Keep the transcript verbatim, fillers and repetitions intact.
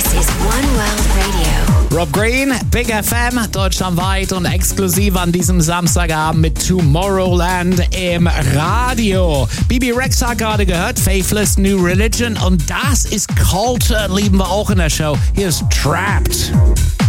is One World Radio. Rob Green, Big F M, deutschlandweit und exklusiv an diesem Samstagabend mit Tomorrowland im Radio. Bibi Rexa hat gerade gehört, Faithless New Religion, und das ist Culture, lieben wir auch in der Show. Hier ist Trapped.